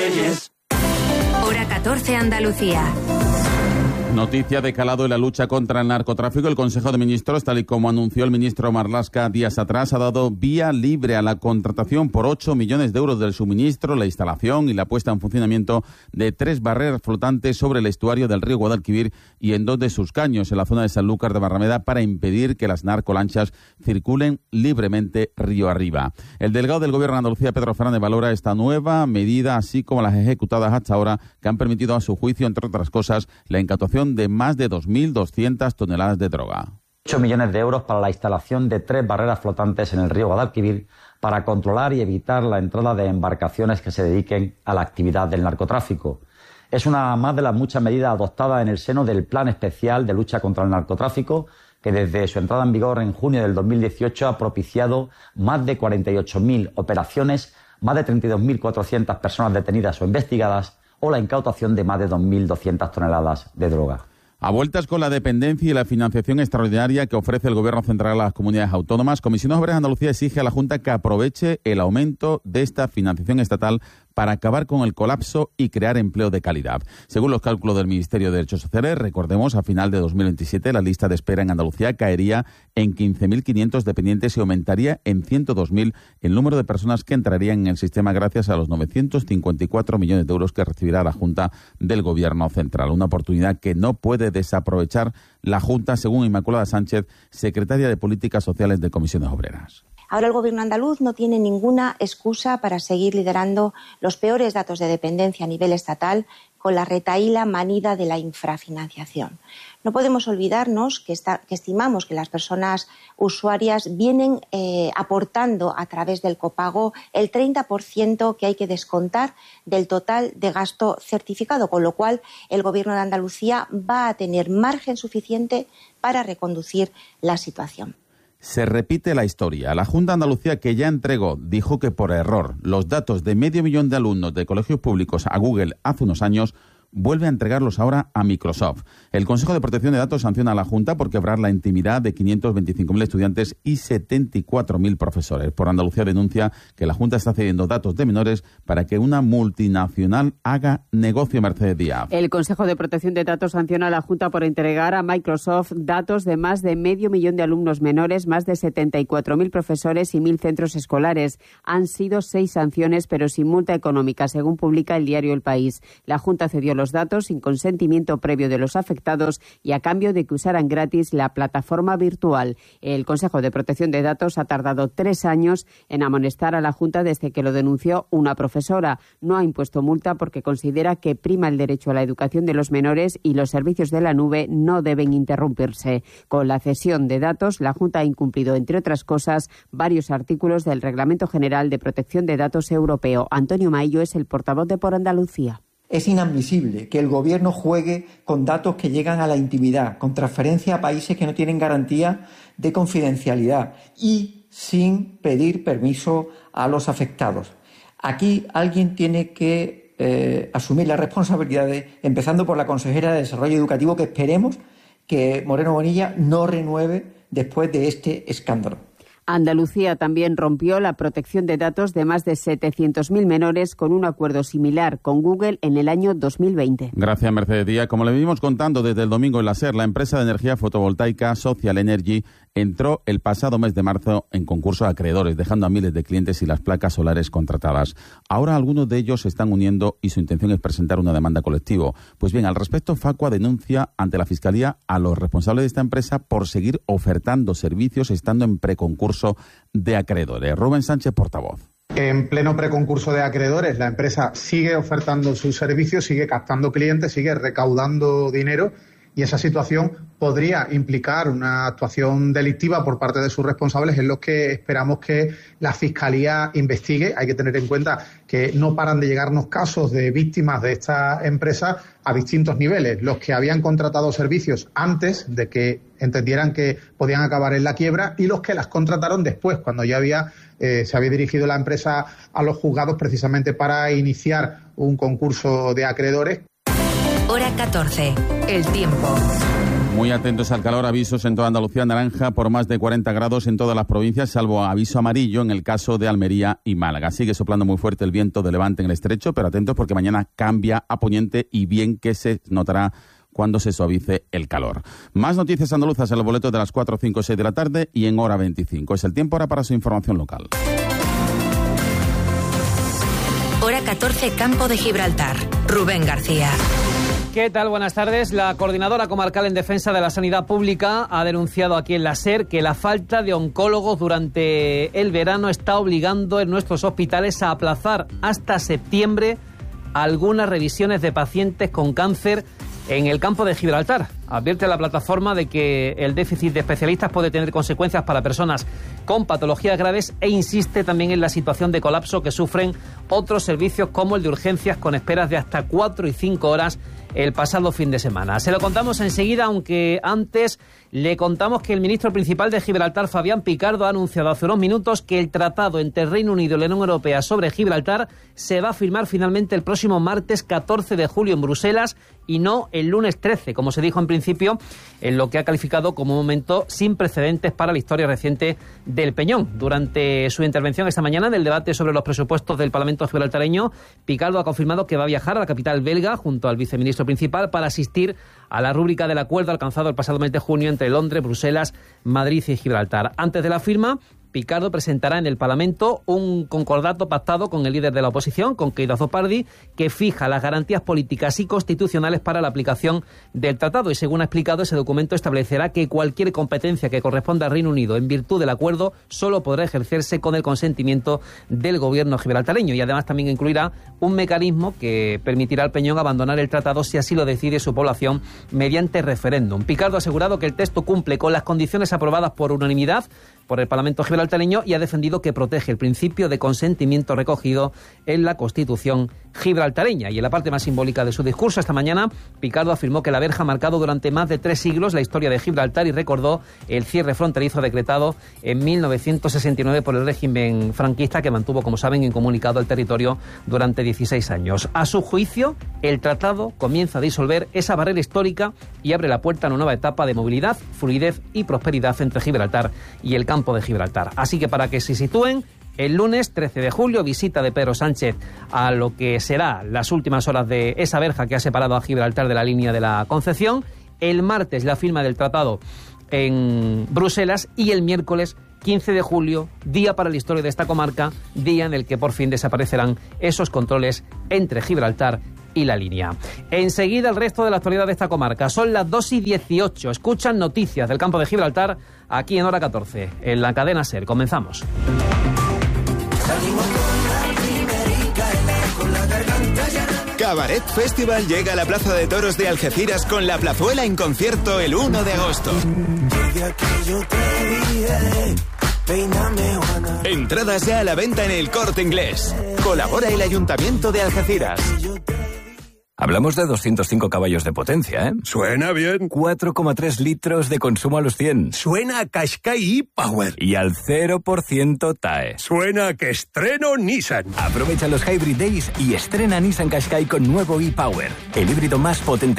Hora 14 Andalucía. Noticia de calado en la lucha contra el narcotráfico. El Consejo de Ministros, tal y como anunció el ministro Marlaska días atrás, ha dado vía libre a la contratación por 8 millones de euros del suministro, la instalación y la puesta en funcionamiento de 3 barreras flotantes sobre el estuario del río Guadalquivir y en 2 de sus caños, en la zona de Sanlúcar de Barrameda, para impedir que las narcolanchas circulen libremente río arriba. El delegado del Gobierno de Andalucía, Pedro Fernández, valora esta nueva medida, así como las ejecutadas hasta ahora, que han permitido a su juicio, entre otras cosas, la incautación de más de 2.200 toneladas de droga. 8 millones de euros para la instalación de 3 barreras flotantes en el río Guadalquivir para controlar y evitar la entrada de embarcaciones que se dediquen a la actividad del narcotráfico. Es una más de las muchas medidas adoptadas en el seno del Plan Especial de Lucha contra el Narcotráfico, que desde su entrada en vigor en junio del 2018 ha propiciado más de 48.000 operaciones, más de 32.400 personas detenidas o investigadas, o la incautación de más de 2.200 toneladas de droga. A vueltas con la dependencia y la financiación extraordinaria que ofrece el Gobierno central a las comunidades autónomas, Comisiones Obreras Andalucía exige a la Junta que aproveche el aumento de esta financiación estatal para acabar con el colapso y crear empleo de calidad. Según los cálculos del Ministerio de Derechos Sociales, recordemos, a final de 2027 la lista de espera en Andalucía caería en 15.500 dependientes y aumentaría en 102.000 el número de personas que entrarían en el sistema gracias a los 954 millones de euros que recibirá la Junta del Gobierno central. Una oportunidad que no puede desaprovechar la Junta, según Inmaculada Sánchez, secretaria de Políticas Sociales de Comisiones Obreras. Ahora el Gobierno andaluz no tiene ninguna excusa para seguir liderando los peores datos de dependencia a nivel estatal con la retahíla manida de la infrafinanciación. No podemos olvidarnos que estimamos que las personas usuarias vienen aportando a través del copago el 30% que hay que descontar del total de gasto certificado, con lo cual el Gobierno de Andalucía va a tener margen suficiente para reconducir la situación. Se repite la historia. La Junta de Andalucía, que ya entregó, dijo que por error los datos de 500.000 de alumnos de colegios públicos a Google hace unos años, vuelve a entregarlos ahora a Microsoft. El Consejo de Protección de Datos sanciona a la Junta por quebrar la intimidad de 525.000 estudiantes y 74.000 profesores. Por Andalucía denuncia que la Junta está cediendo datos de menores para que una multinacional haga negocio. Mercedes Díaz. El Consejo de Protección de Datos sanciona a la Junta por entregar a Microsoft datos de más de 500.000 de alumnos menores, más de 74.000 profesores y 1.000 centros escolares. Han sido 6 sanciones, pero sin multa económica, según publica el diario El País. La Junta cedió los datos sin consentimiento previo de los afectados y a cambio de que usaran gratis la plataforma virtual. El Consejo de Protección de Datos ha tardado 3 años en amonestar a la Junta desde que lo denunció una profesora. No ha impuesto multa porque considera que prima el derecho a la educación de los menores y los servicios de la nube no deben interrumpirse. Con la cesión de datos, la Junta ha incumplido, entre otras cosas, varios artículos del Reglamento General de Protección de Datos Europeo. Antonio Maillo es el portavoz de Por Andalucía. Es inadmisible que el Gobierno juegue con datos que llegan a la intimidad, con transferencia a países que no tienen garantía de confidencialidad y sin pedir permiso a los afectados. Aquí alguien tiene que asumir las responsabilidades, empezando por la consejera de Desarrollo Educativo, que esperemos que Moreno Bonilla no renueve después de este escándalo. Andalucía también rompió la protección de datos de más de 700.000 menores con un acuerdo similar con Google en el año 2020. Gracias, Mercedes Díaz. Como le venimos contando desde el domingo en la SER, la empresa de energía fotovoltaica Social Energy entró el pasado mes de marzo en concurso a acreedores, dejando a miles de clientes y las placas solares contratadas. Ahora algunos de ellos se están uniendo y su intención es presentar una demanda colectiva. Pues bien, al respecto, Facua denuncia ante la Fiscalía a los responsables de esta empresa por seguir ofertando servicios estando en preconcurso de acreedores. Rubén Sánchez, portavoz. En pleno preconcurso de acreedores, la empresa sigue ofertando sus servicios, sigue captando clientes, sigue recaudando dinero. Y esa situación podría implicar una actuación delictiva por parte de sus responsables, en los que esperamos que la Fiscalía investigue. Hay que tener en cuenta que no paran de llegarnos casos de víctimas de esta empresa a distintos niveles. Los que habían contratado servicios antes de que entendieran que podían acabar en la quiebra y los que las contrataron después, cuando ya se había dirigido la empresa a los juzgados precisamente para iniciar un concurso de acreedores. Hora 14. El tiempo. Muy atentos al calor, avisos en toda Andalucía, naranja por más de 40 grados en todas las provincias, salvo aviso amarillo en el caso de Almería y Málaga. Sigue soplando muy fuerte el viento de levante en el estrecho, pero atentos porque mañana cambia a poniente y bien que se notará cuando se suavice el calor. Más noticias andaluzas en los boletos de las 4, 5, 6 de la tarde y en hora 25. Es el tiempo ahora para su información local. Hora 14, Campo de Gibraltar. Rubén García. ¿Qué tal? Buenas tardes. La Coordinadora Comarcal en Defensa de la Sanidad Pública ha denunciado aquí en la SER que la falta de oncólogos durante el verano está obligando en nuestros hospitales a aplazar hasta septiembre algunas revisiones de pacientes con cáncer en el Campo de Gibraltar. Advierte la plataforma de que el déficit de especialistas puede tener consecuencias para personas con patologías graves e insiste también en la situación de colapso que sufren otros servicios como el de urgencias con esperas de hasta 4 y 5 horas el pasado fin de semana. Se lo contamos enseguida, aunque antes le contamos que el ministro principal de Gibraltar, Fabián Picardo, ha anunciado hace unos minutos que el tratado entre el Reino Unido y la Unión Europea sobre Gibraltar se va a firmar finalmente el próximo martes 14 de julio en Bruselas y no el lunes 13, como se dijo en principio, en lo que ha calificado como un momento sin precedentes para la historia reciente del Peñón. Durante su intervención esta mañana en el debate sobre los presupuestos del Parlamento gibraltareño, Picardo ha confirmado que va a viajar a la capital belga junto al viceministro principal para asistir a la rúbrica del acuerdo alcanzado el pasado mes de junio entre Londres, Bruselas, Madrid y Gibraltar. Antes de la firma, Picardo presentará en el Parlamento un concordato pactado con el líder de la oposición, con Keith Azzopardi, que fija las garantías políticas y constitucionales para la aplicación del tratado. Y según ha explicado, ese documento establecerá que cualquier competencia que corresponda al Reino Unido en virtud del acuerdo solo podrá ejercerse con el consentimiento del gobierno gibraltareño. Y además también incluirá un mecanismo que permitirá al Peñón abandonar el tratado si así lo decide su población mediante referéndum. Picardo ha asegurado que el texto cumple con las condiciones aprobadas por unanimidad por el Parlamento gibraltareño y ha defendido que protege el principio de consentimiento recogido en la Constitución gibraltareña. Y en la parte más simbólica de su discurso esta mañana, Picardo afirmó que la verja ha marcado durante más de 3 siglos la historia de Gibraltar y recordó el cierre fronterizo decretado en 1969 por el régimen franquista que mantuvo, como saben, incomunicado el territorio durante 16 años. A su juicio, el tratado comienza a disolver esa barrera histórica y abre la puerta a una nueva etapa de movilidad, fluidez y prosperidad entre Gibraltar y el Campo de Gibraltar. Así que para que se sitúen, el lunes 13 de julio, visita de Pedro Sánchez a lo que será las últimas horas de esa verja que ha separado a Gibraltar de la línea de la Concepción. El martes, la firma del tratado en Bruselas y el miércoles 15 de julio, día para la historia de esta comarca, día en el que por fin desaparecerán esos controles entre Gibraltar y la línea. Enseguida el resto de la actualidad de esta comarca. Son las 2:18. Escuchan noticias del Campo de Gibraltar aquí en Hora 14, en la cadena SER. Comenzamos. Cabaret Festival llega a la Plaza de Toros de Algeciras con La Plazuela en concierto el 1 de agosto. Entradas ya a la venta en El Corte Inglés. Colabora el Ayuntamiento de Algeciras. Hablamos de 205 caballos de potencia, ¿eh? Suena bien. 4,3 litros de consumo a los 100. Suena a Qashqai e-Power. Y al 0% TAE. Suena a que estreno Nissan. Aprovecha los Hybrid Days y estrena Nissan Qashqai con nuevo e-Power, el híbrido más potente